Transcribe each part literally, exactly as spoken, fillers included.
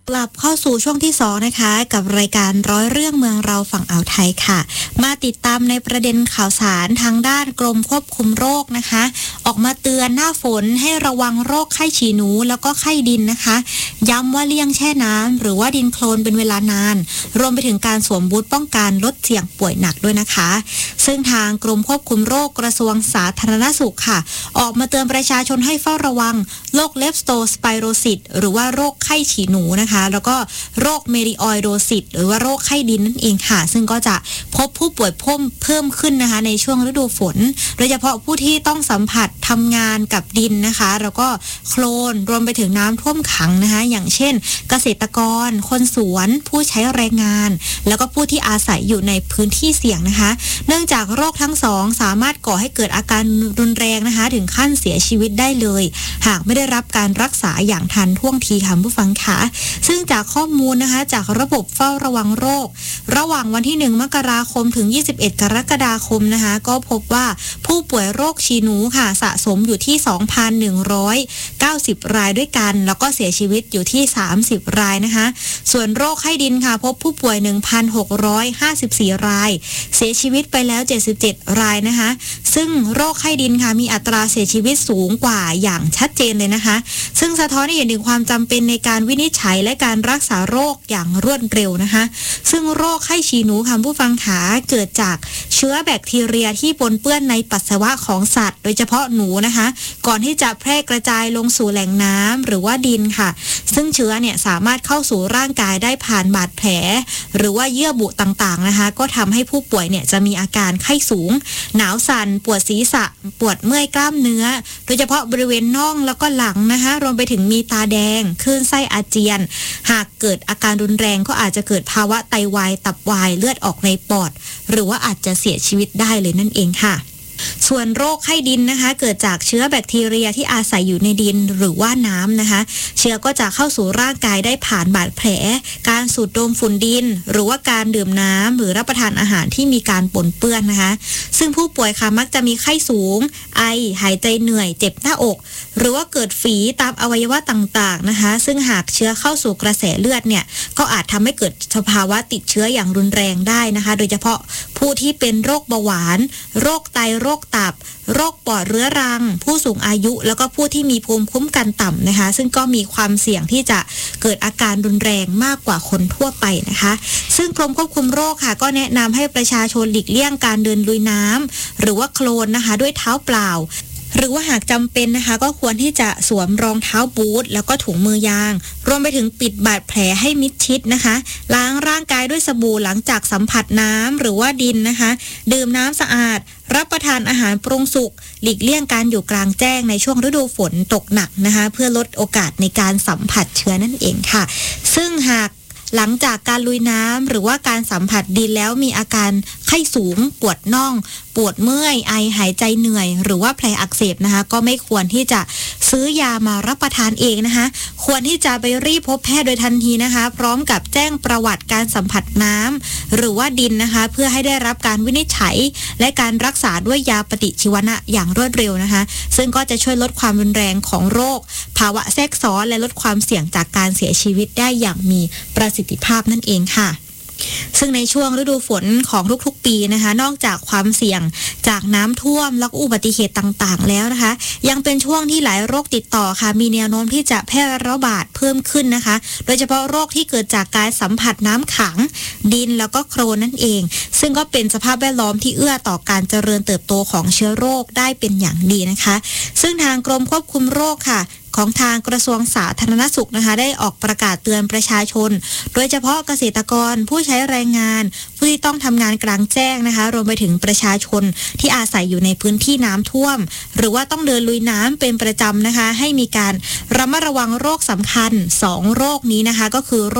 กลับเข้าสู่ช่วงที่สองนะคะกับรายการร้อยเรื่องเมืองเราฝั่งอ่าวไทยค่ะมาติดตามในประเด็นข่าวสารทางด้านกรมควบคุมโรคนะคะออกมาเตือนหน้าฝนให้ระวังโรคไข้ฉี่หนูแล้วก็ไข้ดินนะคะย้ำว่าเลี่ยงแช่น้ำหรือว่าดินโคลนเป็นเวลานานรวมไปถึงการสวมบูทป้องกันลดเสี่ยงป่วยหนักด้วยนะคะซึ่งทางกรมควบคุมโรคกระทรวงสาธารณสุขค่ะออกมาเตือนประชาชนให้เฝ้าระวังโรคเลปโตสไปโรซิสหรือว่าโรคไข้ฉี่หนูนะคะแล้วก็โรคเมริออยโดซิสหรือว่าโรคไข้ดินนั่นเองค่ะซึ่งก็จะพบผู้ป่วยเพิ่มเพิ่มขึ้นนะคะในช่วงฤดูฝนโดยเฉพาะผู้ที่ต้องสัมผัสทำงานกับดินนะคะแล้วก็โคลนรวมไปถึงน้ำท่วมขังนะคะอย่างเช่นเกษตรกรคนสวนผู้ใช้แรงงานแล้วก็ผู้ที่อาศัยอยู่ในพื้นที่เสี่ยงนะคะเนื่องจากโรคทั้งสองสามารถก่อให้เกิดอาการรุนแรงนะคะถึงขั้นเสียชีวิตได้เลยหากไม่ได้รับการรักษาอย่างทันท่วงทีค่ะผู้ฟังค่ะซึ่งจากข้อมูลนะคะจากระบบเฝ้าระวังโรคระหว่างวันที่หนึ่งมกราคมถึงยี่สิบเอ็ดกรกฎาคมนะคะก็พบว่าผู้ป่วยโรคฉี่หนูค่ะสะสมอยู่ที่ สองพันหนึ่งร้อยเก้าสิบ รายด้วยกันแล้วก็เสียชีวิตอยู่ที่สามสิบรายนะคะส่วนโรคไข้ดินค่ะพบผู้ป่วย หนึ่งพันหกร้อยห้าสิบสี่ รายเสียชีวิตไปแล้วเจ็ดสิบเจ็ดรายนะคะซึ่งโรคไข้ดินค่ะมีอัตราเสียชีวิตสูงกว่าอย่างชัดเจนเลยนะคะซึ่งสะท้อนให้เห็นถึงความจำเป็นในการวินิจฉัยและการรักษาโรคอย่างรวดเร็วนะคะซึ่งโรคไข้ฉี่หนูค่ะผู้ฟังขาเกิดจากเชื้อแบคทีเรียที่ปนเปื้อนในปัสสาวะของสัตว์โดยเฉพาะหนูนะคะก่อนที่จะแพร่กระจายลงสู่แหล่งน้ำหรือว่าดินค่ะซึ่งเชื้อเนี่ยสามารถเข้าสู่ร่างกายได้ผ่านบาดแผลหรือว่าเยื่อบุต่างๆนะคะก็ทำให้ผู้ป่วยเนี่ยจะมีอาการไข้สูงหนาวสั่นปวดศีรษะปวดเมื่อยกล้ามเนื้อโดยเฉพาะบริเวณน่องแล้วก็หลังนะคะรวมไปถึงมีตาแดงคลื่นไส้อาเจียนหากเกิดอาการรุนแรงก็อาจจะเกิดภาวะไตวายตับวายเลือดออกในปอดหรือว่าอาจจะเสียชีวิตได้เลยนั่นเองค่ะส่วนโรคไข้ดินนะคะเกิดจากเชื้อแบคทีเรียที่อาศัยอยู่ในดินหรือว่าน้ำนะคะเชื้อก็จะเข้าสู่ร่างกายได้ผ่านบาดแผลการสูดดมฝุ่นดินหรือว่าการดื่มน้ำหรือรับประทานอาหารที่มีการปนเปื้อนนะคะซึ่งผู้ป่วยค่ะมักจะมีไข้สูงไอหายใจเหนื่อยเจ็บหน้าอกหรือว่าเกิดฝีตามอวัยวะต่างๆนะคะซึ่งหากเชื้อเข้าสู่กระแสเลือดเนี่ยก็อาจทำให้เกิดสภาวะติดเชื้ออย่างรุนแรงได้นะคะโดยเฉพาะผู้ที่เป็นโรคเบาหวานโรคไตโรคตับโรคปอดเรื้อรังผู้สูงอายุแล้วก็ผู้ที่มีภูมิคุ้มกันต่ำนะคะซึ่งก็มีความเสี่ยงที่จะเกิดอาการรุนแรงมากกว่าคนทั่วไปนะคะซึ่งกรมควบคุมโรคค่ะก็แนะนำให้ประชาชนหลีกเลี่ยงการเดินลุยน้ำหรือว่าโคลนนะคะด้วยเท้าเปล่าหรือว่าหากจำเป็นนะคะก็ควรที่จะสวมรองเท้าบูทแล้วก็ถุงมือยางรวมไปถึงปิดบาดแผลให้มิดชิดนะคะล้างร่างกายด้วยสบู่หลังจากสัมผัสน้ำหรือว่าดินนะคะดื่มน้ำสะอาดรับประทานอาหารปรุงสุกหลีกเลี่ยงการอยู่กลางแจ้งในช่วงฤดูฝนตกหนักนะคะเพื่อลดโอกาสในการสัมผัสเชื้อนั่นเองค่ะซึ่งหากหลังจากการลุยน้ำหรือว่าการสัมผัสดินแล้วมีอาการไข้สูงปวดน่องปวดเมื่อยไอหายใจเหนื่อยหรือว่าแผลอักเสบนะคะก็ไม่ควรที่จะซื้อยามารับประทานเองนะคะควรที่จะไปรีบพบแพทย์โดยทันทีนะคะพร้อมกับแจ้งประวัติการสัมผัสน้ำหรือว่าดินนะคะเพื่อให้ได้รับการวินิจฉัยและการรักษาด้วยยาปฏิชีวนะอย่างรวดเร็วนะคะซึ่งก็จะช่วยลดความรุนแรงของโรคภาวะแทรกซ้อนและลดความเสี่ยงจากการเสียชีวิตได้อย่างมีประสิทธิภาพนั่นเองค่ะซึ่งในช่วงฤดูฝนของทุกๆปีนะคะนอกจากความเสี่ยงจากน้ำท่วมและอุบัติเหตุต่างๆแล้วนะคะยังเป็นช่วงที่หลายโรคติดต่อค่ะมีแนวโน้มที่จะแพร่ระบาดเพิ่มขึ้นนะคะโดยเฉพาะโรคที่เกิดจากการสัมผัสน้ำขังดินแล้วก็โคลนนั่นเองซึ่งก็เป็นสภาพแวดล้อมที่เอื้อต่อการเจริญเติบโตของเชื้อโรคได้เป็นอย่างดีนะคะซึ่งทางกรมควบคุมโรคค่ะของทางกระทรวงสาธารณสุขนะคะได้ออกประกาศเตือนประชาชนโดยเฉพาะเกษตรกรผู้ใช้แรงงานผู้ที่ต้องทำงานกลางแจ้งนะคะรวมไปถึงประชาชนที่อาศัยอยู่ในพื้นที่น้ำท่วมหรือว่าต้องเดินลุยน้ำเป็นประจำนะคะให้มีการระมัดระวังโรคสำคัญสองโรคนี้นะคะก็คือโรค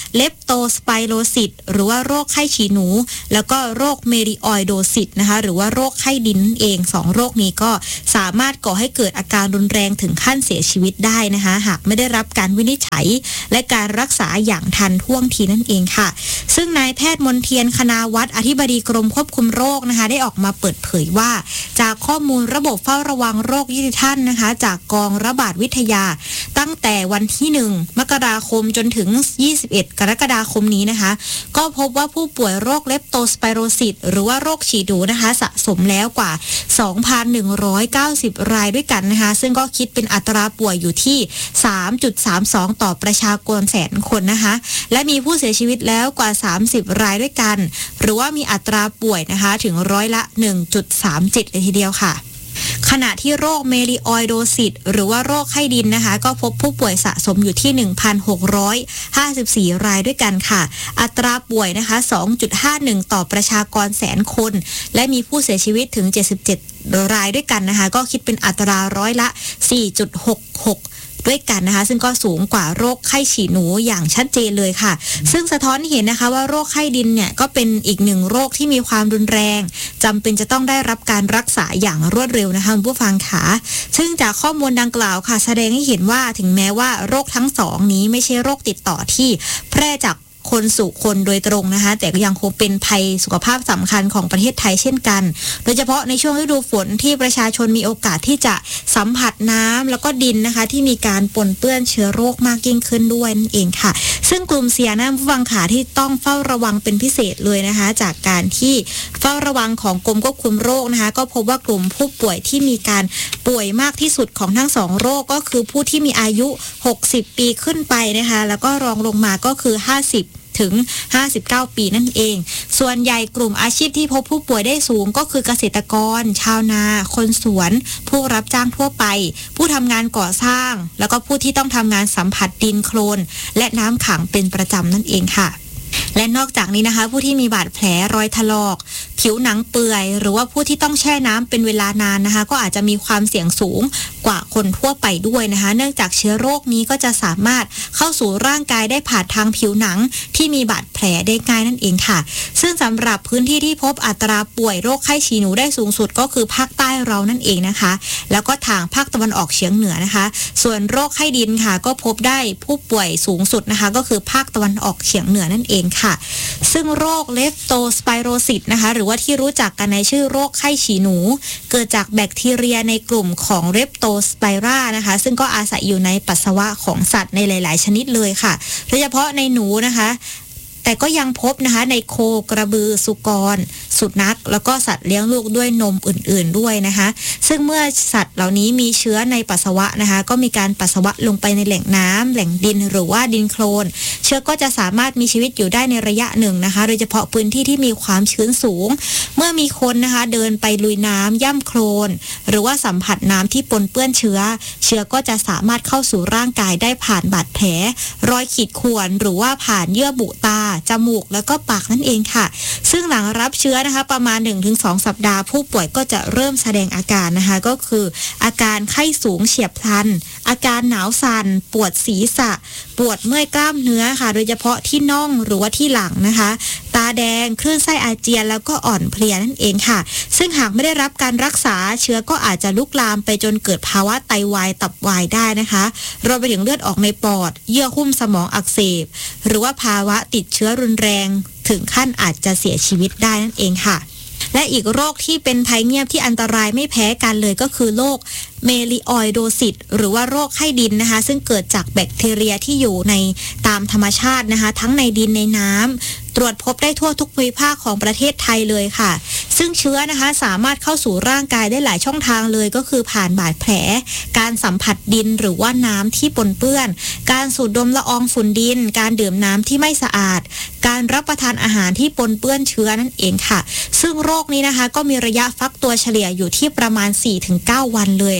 เลปโตสไปโรซิสหรือว่าโรคไข้ฉี่หนูแล้วก็โรคเมริออยโดซิสนะคะหรือว่าโรคไข้ดินเองสองโรคนี้ก็สามารถก่อให้เกิดอาการรุนแรงถึงขั้นเสียชีวิตได้นะคะหากไม่ได้รับการวินิจฉัยและการรักษาอย่างทันท่วงทีนั่นเองค่ะซึ่งนายแพทย์มนเทียนคณาวัฒน์อธิบดีกรมควบคุมโรคนะคะได้ออกมาเปิดเผยว่าจากข้อมูลระบบเฝ้าระวังโรคดิจิทัลนะคะจากกองระบาดวิทยาตั้งแต่วันที่หนึ่งมกราคมจนถึงยี่สิบเอ็ดกรกฎาคมนี้นะคะก็พบว่าผู้ป่วยโรคเลปโตสไปโรซิสหรือว่าโรคฉี่หนูนะคะสะสมแล้วกว่า สองพันหนึ่งร้อยเก้าสิบ รายด้วยกันนะคะซึ่งก็คิดเป็นอัตราป่วยอยู่ที่ สามจุดสามสอง ต่อประชากรแสนคนนะคะและมีผู้เสียชีวิตแล้วกว่าสามสิบรายด้วยกันหรือว่ามีอัตราป่วยนะคะถึงร้อยละ หนึ่งจุดสามเจ็ด เลยทีเดียวค่ะขณะที่โรคเมริออยโดซิสหรือว่าโรคไข้ดินนะคะก็พบผู้ป่วยสะสมอยู่ที่ หนึ่งพันหกร้อยห้าสิบสี่ รายด้วยกันค่ะอัตราป่วยนะคะ สองจุดห้าหนึ่ง ต่อประชากรแสนคนและมีผู้เสียชีวิตถึงเจ็ดสิบเจ็ดรายด้วยกันนะคะก็คิดเป็นอัตราร้อยละ สี่จุดหกหกด้วยกันนะคะซึ่งก็สูงกว่าโรคไข้ฉี่หนูอย่างชัดเจนเลยค่ะซึ่งสะท้อนเห็นนะคะว่าโรคไข้ดินเนี่ยก็เป็นอีกหนึ่งโรคที่มีความรุนแรงจำเป็นจะต้องได้รับการรักษาอย่างรวดเร็วนะคะผู้ฟังค่ะซึ่งจากข้อมูลดังกล่าวค่ะแสดงให้เห็นว่าถึงแม้ว่าโรคทั้งสองนี้ไม่ใช่โรคติดต่อที่แพร่จากคนสู่คนโดยตรงนะคะแต่ก็ยังคงเป็นภัยสุขภาพสำคัญของประเทศไทยเช่นกันโดยเฉพาะในช่วงฤดูฝนที่ประชาชนมีโอกาสที่จะสัมผัสน้ำแล้วก็ดินนะคะที่มีการปนเปื้อนเชื้อโรคมากยิ่งขึ้นด้วยนั่นเองค่ะซึ่งกลุ่มเสี่ยงนะผู้ฟังขาที่ต้องเฝ้าระวังเป็นพิเศษเลยนะคะจากการที่เฝ้าระวังของกรมควบคุมโรคนะคะก็พบว่ากลุ่มผู้ป่วยที่มีการป่วยมากที่สุดของทั้งสองโรคก็คือผู้ที่มีอายุหกสิบปีขึ้นไปนะคะแล้วก็รองลงมาก็คือห้าสิบถึงห้าสิบเก้าปีนั่นเองส่วนใหญ่กลุ่มอาชีพที่พบผู้ป่วยได้สูงก็คือเกษตรกรชาวนาคนสวนผู้รับจ้างทั่วไปผู้ทำงานก่อสร้างแล้วก็ผู้ที่ต้องทำงานสัมผัสดินโคลนและน้ำขังเป็นประจำนั่นเองค่ะและนอกจากนี้นะคะผู้ที่มีบาดแผลรอยถลอกผิวหนังเปื่อยหรือว่าผู้ที่ต้องแช่น้ำเป็นเวลานานนะคะก็อาจจะมีความเสี่ยงสูงกว่าคนทั่วไปด้วยนะคะเนื่องจากเชื้อโรคนี้ก็จะสามารถเข้าสู่ร่างกายได้ผ่านทางผิวหนังที่มีบาดแผลได้ง่ายนั่นเองค่ะซึ่งสำหรับพื้นที่ที่พบอัตราป่วยโรคไข้ฉี่หนูได้สูงสุดก็คือภาคใต้เรานั่นเองนะคะแล้วก็ทางภาคตะวันออกเฉียงเหนือนะคะส่วนโรคไข้ดินค่ะก็พบได้ผู้ป่วยสูงสุดนะคะก็คือภาคตะวันออกเฉียงเหนือนั่นเองค่ะซึ่งโรคเลปโตสไปโรซิสนะคะหรือว่าที่รู้จักกันในชื่อโรคไข้ฉี่หนูเกิดจากแบคทีเรียในกลุ่มของเลปโตสไปรานะคะซึ่งก็อาศัยอยู่ในปัสสาวะของสัตว์ในหลายๆชนิดเลยค่ะโดยเฉพาะในหนูนะคะแต่ก็ยังพบนะคะในโคกระบือสุกรสุนัขแล้วก็สัตว์เลี้ยงลูกด้วยนมอื่นๆด้วยนะคะซึ่งเมื่อสัตว์เหล่านี้มีเชื้อในปัสสาวะนะคะก็มีการปัสสาวะลงไปในแหล่งน้ำแหล่งดินหรือว่าดินโคลนเชื้อก็จะสามารถมีชีวิตอยู่ได้ในระยะหนึ่งนะคะโดยเฉพาะพื้นที่ที่มีความชื้นสูงเมื่อมีคนนะคะเดินไปลุยน้ำย่ำโคลนหรือว่าสัมผัสน้ำที่ปนเปื้อนเชื้อเชื้อก็จะสามารถเข้าสู่ร่างกายได้ผ่านบาดแผลรอยขีดข่วนหรือว่าผ่านเยื่อบุตาจมูกแล้วก็ปากนั่นเองค่ะซึ่งหลังรับเชื้อนะคะประมาณ หนึ่งถึงสอง สัปดาห์ผู้ป่วยก็จะเริ่มแสดงอาการนะคะก็คืออาการไข้สูงเฉียบพลันอาการหนาวสั่นปวดศีรษะปวดเมื่อยกล้ามเนื้อค่ะโดยเฉพาะที่น่องหรือว่าที่หลังนะคะตาแดงคลื่นไส้อาเจียนแล้วก็อ่อนเพลียนั่นเองค่ะซึ่งหากไม่ได้รับการรักษาเชื้อก็อาจจะลุกลามไปจนเกิดภาวะไตวายตับวายได้นะคะรวมไปถึงเลือดออกในปอดเยื่อหุ้มสมองอักเสบหรือว่าภาวะติดเชื้อรุนแรงถึงขั้นอาจจะเสียชีวิตได้นั่นเองค่ะและอีกโรคที่เป็นภัยเงียบที่อันตรายไม่แพ้กันเลยก็คือโรคเมริออยโดซิสหรือว่าโรคไข้ดินนะคะซึ่งเกิดจากแบคทีเรียที่อยู่ในตามธรรมชาตินะคะทั้งในดินในน้ำตรวจพบได้ทั่วทุกภูมิภาคของประเทศไทยเลยค่ะซึ่งเชื้อนะคะสามารถเข้าสู่ร่างกายได้หลายช่องทางเลยก็คือผ่านบาดแผลการสัมผัสดินหรือว่าน้ำที่ปนเปื้อนการสูดดมละอองฝุ่นดินการดื่มน้ำที่ไม่สะอาดการรับประทานอาหารที่ปนเปื้อนเชื้อนั่นเองค่ะซึ่งโรคนี้นะคะก็มีระยะฟักตัวเฉลี่ยอยู่ที่ประมาณ สี่ถึงเก้า วันเลย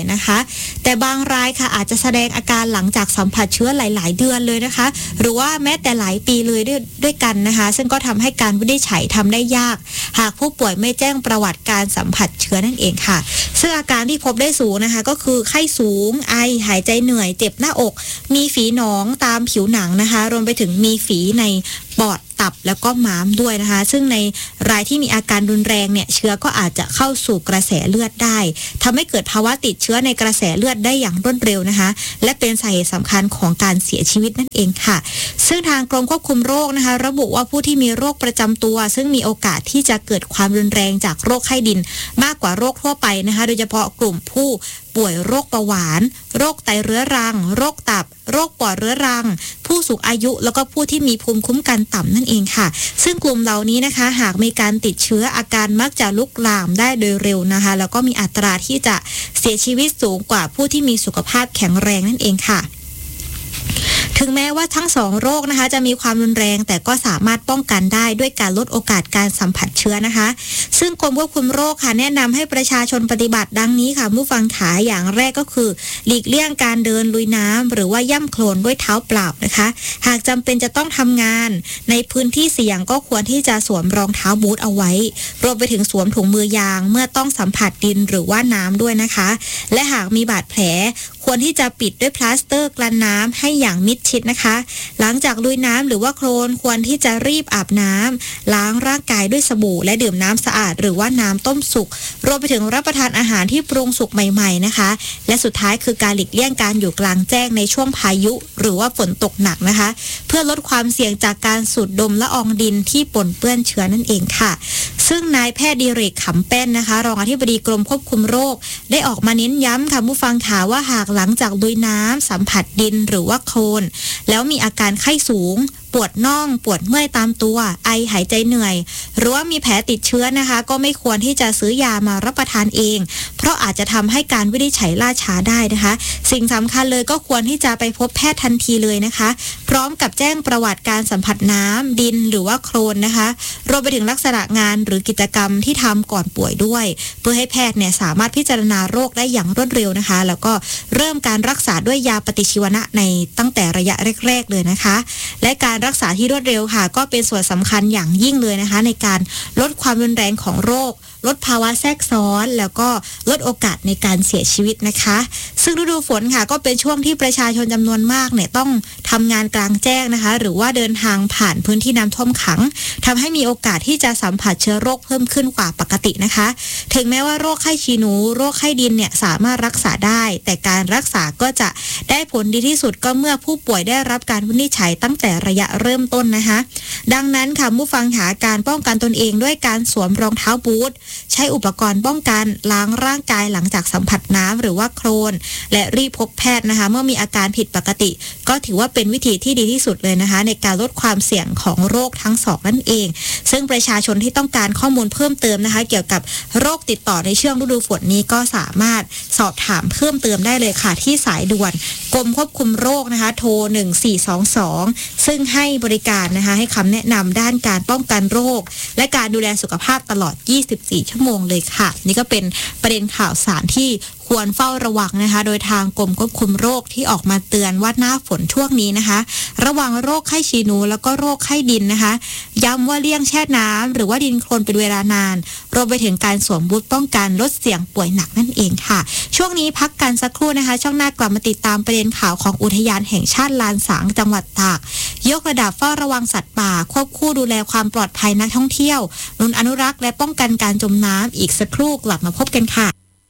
นะคะแต่บางรายค่ะอาจจะแสดงอาการหลังจากสัมผัสเชื้อหลายๆเดือนเลยนะคะหรือว่าแม้แต่หลายปีเลยด้วยด้วยกันนะคะซึ่งก็ทำให้การวินิจฉัยทำได้ยากหากผู้ป่วยไม่แจ้งประวัติการสัมผัสเชื้อนั่นเองค่ะซึ่งอาการที่พบได้สูงนะคะก็คือไข้สูงไอหายใจเหนื่อยเจ็บหน้าอกมีฝีหนองตามผิวหนังนะคะรวมไปถึงมีฝีในปอดตับแล้วก็ม้ามด้วยนะคะซึ่งในรายที่มีอาการรุนแรงเนี่ยเชื้อก็อาจจะเข้าสู่กระแสเลือดได้ทำให้เกิดภาวะติดเชื้อในกระแสเลือดได้อย่างรวดเร็วนะคะและเป็นสาเหตุสำคัญของการเสียชีวิตนั่นเองค่ะซึ่งทางกรมควบคุมโรคนะคะระบุว่าผู้ที่มีโรคประจำตัวซึ่งมีโอกาสที่จะเกิดความรุนแรงจากโรคไข้ดินมากกว่าโรคทั่วไปนะคะโดยเฉพาะกลุ่มผู้ป่วยโรคเบาหวานโรคไตเรื้อรังโรคตับโรคปอดเรื้อรังผู้สูงอายุแล้วก็ผู้ที่มีภูมิคุ้มกันต่ำนั่นเองค่ะซึ่งกลุ่มเหล่านี้นะคะหากมีการติดเชื้ออาการมักจะลุกลามได้โดยเร็วนะคะแล้วก็มีอัตราที่จะเสียชีวิตสูงกว่าผู้ที่มีสุขภาพแข็งแรงนั่นเองค่ะถึงแม้ว่าทั้งสองโรคนะคะจะมีความรุนแรงแต่ก็สามารถป้องกันได้ด้วยการลดโอกาสการสัมผัสเชื้อนะคะซึ่งกรมควบคุมโรคค่ะแนะนำให้ประชาชนปฏิบัติดังนี้ค่ะผู้ฟังขาอย่างแรกก็คือหลีกเลี่ยงการเดินลุยน้ำหรือว่าย่ำโคลนด้วยเท้าเปล่านะคะหากจำเป็นจะต้องทำงานในพื้นที่เสี่ยงก็ควรที่จะสวมรองเท้าบูทเอาไว้รวมไปถึงสวมถุงมือยางเมื่อต้องสัมผัสดินหรือว่าน้ำด้วยนะคะและหากมีบาดแผลควรที่จะปิดด้วยพลาสเตอร์กลั้นน้ำให้อย่างมิดชิดนะคะหลังจากลุยน้ำหรือว่าโคลนควรที่จะรีบอาบน้ำล้างร่างกายด้วยสบู่และดื่มน้ำสะอาดหรือว่าน้ำต้มสุกรวมไปถึงรับประทานอาหารที่ปรุงสุกใหม่ๆนะคะและสุดท้ายคือการหลีกเลี่ยงการอยู่กลางแจ้งในช่วงพายุหรือว่าฝนตกหนักนะคะเพื่อลดความเสี่ยงจากการสูดดมละอองดินที่ปนเปื้อนเชื้อนั่นเองค่ะซึ่งนายแพทย์ดิเรกขำแป้นนะคะรองอธิบดีกรมควบคุมโรคได้ออกมาเน้นย้ำค่ะผู้ฟังข่าวว่าหากหลังจากลุยน้ำสัมผัสดินหรือว่าโคลนแล้วมีอาการไข้สูงปวดน่องปวดเมื่อยตามตัวไอหายใจเหนื่อยหรือว่ามีแผลติดเชื้อนะคะก็ไม่ควรที่จะซื้อยามารับประทานเองเพราะอาจจะทำให้การวินิจฉัยล่าช้าได้นะคะสิ่งสำคัญเลยก็ควรที่จะไปพบแพทย์ทันทีเลยนะคะพร้อมกับแจ้งประวัติการสัมผัสน้ำดินหรือว่าโคลนนะคะรวมไปถึงลักษณะงานหรือกิจกรรมที่ทำก่อนป่วยด้วยเพื่อให้แพทย์เนี่ยสามารถพิจารณาโรคได้อย่างรวดเร็วนะคะแล้วก็เริ่มการรักษาด้วยยาปฏิชีวนะในตั้งแต่ระยะแรกๆเลยนะคะและการรักษาที่รวดเร็วค่ะก็เป็นส่วนสำคัญอย่างยิ่งเลยนะคะในการลดความรุนแรงของโรคลดภาวะแทรกซ้อนแล้วก็ลดโอกาสในการเสียชีวิตนะคะซึ่งฤดูฝนค่ะก็เป็นช่วงที่ประชาชนจำนวนมากเนี่ยต้องทำงานกลางแจ้งนะคะหรือว่าเดินทางผ่านพื้นที่น้ำท่วมขังทำให้มีโอกาสที่จะสัมผัสเชื้อโรคเพิ่มขึ้นกว่าปกตินะคะถึงแม้ว่าโรคไข้ฉี่หนูโรคไข้ดินเนี่ยสามารถรักษาได้แต่การรักษาก็จะได้ผลดีที่สุดก็เมื่อผู้ป่วยได้รับการวินิจฉัยตั้งแต่ระยะเริ่มต้นนะคะดังนั้นค่ะผู้ฟังหาการป้องกันตนเองด้วยการสวมรองเท้าบูทใช้อุปกรณ์ป้องกันล้างร่างกายหลังจากสัมผัสน้ำหรือว่าโคลนและรีบพบแพทย์นะคะเมื่อมีอาการผิดปกติก็ถือว่าเป็นวิธีที่ดีที่สุดเลยนะคะในการลดความเสี่ยงของโรคทั้งสองนั่นเองซึ่งประชาชนที่ต้องการข้อมูลเพิ่มเติมนะคะเกี่ยวกับโรคติดต่อในช่วงฤดูฝนนี้ก็สามารถสอบถามเพิ่มเติมได้เลยค่ะที่สายด่วนกรมควบคุมโรคนะคะโทรหนึ่งสี่สองสองซึ่งให้บริการนะคะให้คำแนะนำด้านการป้องกันโรคและการดูแลสุขภาพตลอดยี่สิบสี่ชั่วโมงเลยค่ะนี่ก็เป็นประเด็นข่าวสารที่ควรเฝ้าระวังนะคะโดยทางกรมควบคุมโรคที่ออกมาเตือนว่าหน้าฝนช่วงนี้นะคะระวังโรคไข้ฉี่หนูแล้วก็โรคไข้ดินนะคะย้ำว่าเลี่ยงแช่น้ำหรือว่าดินโคลนเป็นเวลานานรวมไปถึงการสวมบูทป้องกันลดเสี่ยงป่วยหนักนั่นเองค่ะช่วงนี้พักกันสักครู่นะคะช่วงหน้ากลับมาติดตามประเด็นข่าวของอุทยานแห่งชาติลานสางจังหวัดตากยกระดับเฝ้าระวังสัตว์ป่าควบคู่ดูแลความปลอดภัยนักท่องเที่ยวนุนอนุรักษ์และป้องกันการจมน้ำอีกสักครู่กลับมาพบกันค่ะ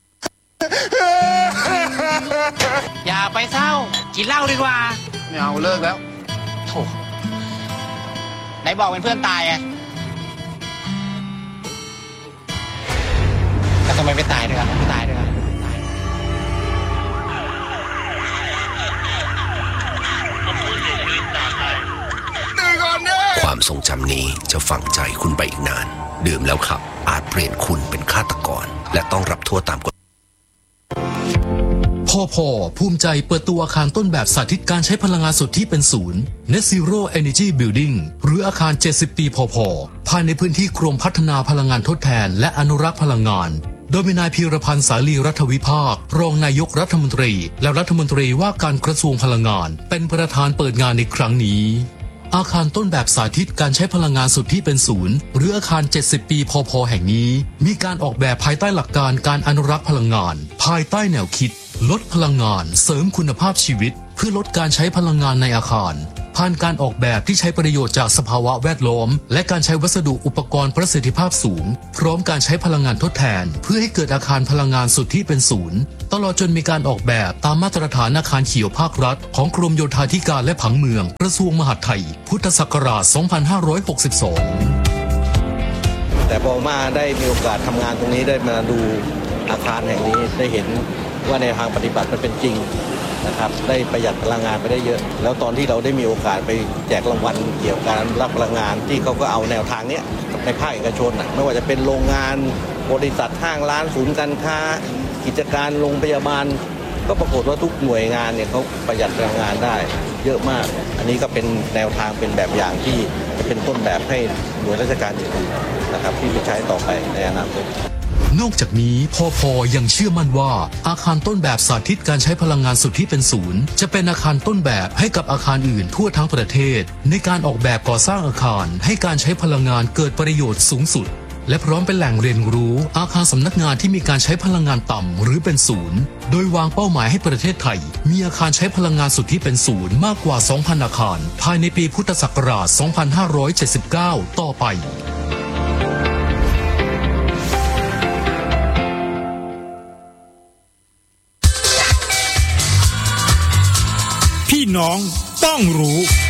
อย่าไปเศร้ากินเหล้าดีกว่าไม่เอาเลิกแล้วโธ่ไหนบอกเป็นเพื่อนตายไงแต่ทำไมไม่ตายด้วยกันไม่ตายด้วยกันความทรงจำนี้จะฝังใจคุณไปอีกนานดื่มแล้วขับอาจเปลี่ยนคุณเป็นฆาตกรและต้องรับโทษตามกฎพอพอภูมิใจเปิดตัวอาคารต้นแบบสาธิตการใช้พลังงานสุทธิเป็นศูนย์ Net Zero Energy Building หรืออาคารเจ็ดสิบปีพอพอภายในพื้นที่กรมพัฒนาพลังงานทดแทนและอนุรักษ์พลังงานโดยมีนายพีรพันธ์สาลีรัฐวิภาครองนายกรัฐมนตรีและรัฐมนตรีว่าการกระทรวงพลังงานเป็นประธานเปิดงานในครั้งนี้อาคารต้นแบบสาธิตการใช้พลังงานสุทธิเป็นศูนย์หรืออาคารเจ็ดสิบปีพพแห่งนี้มีการออกแบบภายใต้หลักการการอนุรักษ์พลังงานภายใต้แนวคิดลดพลังงานเสริมคุณภาพชีวิตเพื่อลดการใช้พลังงานในอาคารผ่านการออกแบบที่ใช้ประโยชน์จากสภาวะแวดล้อมและการใช้วัสดุอุปกรณ์ประสิทธิภาพสูงพร้อมการใช้พลังงานทดแทนเพื่อให้เกิดอาคารพลังงานสุทธิเป็นศูนย์ตลอดจนมีการออกแบบตามมาตรฐานอาคารเขียวภาครัฐของกรมโยธาธิการและผังเมืองกระทรวงมหาดไทยพุทธศักราช สองพันห้าร้อยหกสิบสองแต่พอมาได้มีโอกาสทำงานตรงนี้ได้มาดูอาคารแห่งนี้ได้เห็นว่าในทางปฏิบัติมันเป็นจริงนะครับได้ประหยัดพลังงานไปได้เยอะแล้วตอนที่เราได้มีโอกาสไปแจกรางวัลเกี่ยวกับการรับพลังงานที่เขาก็เอาแนวทางนี้ในภาคเอกชนนะไม่ว่าจะเป็นโรงงานบริษัทห้างร้านศูนย์การค้ากิจการโรงพยาบาลก็ปรากฏว่าทุกหน่วยงานเนี่ยเขาประหยัดพลังงานได้เยอะมากอันนี้ก็เป็นแนวทางเป็นแบบอย่างที่จะเป็นต้นแบบให้หน่วยราชการอื่นๆนะครับที่ไปใช้ต่อไปในอนาคตนอกจากนี้พพยังเชื่อมั่นว่าอาคารต้นแบบสาธิตการใช้พลังงานสุทธิเป็นศูนย์จะเป็นอาคารต้นแบบให้กับอาคารอื่นทั่วทั้งประเทศในการออกแบบก่อสร้างอาคารให้การใช้พลังงานเกิดประโยชน์สูงสุดและพร้อมเป็นแหล่งเรียนรู้อาคารสำนักงานที่มีการใช้พลังงานต่ำหรือเป็นศูนย์โดยวางเป้าหมายให้ประเทศไทยมีอาคารใช้พลังงานสุทธิเป็นศูนย์มากกว่า สองพัน อาคารภายในปีพุทธศักราช สองพันห้าร้อยเจ็ดสิบเก้า ต่อไปพี่น้องต้องรู้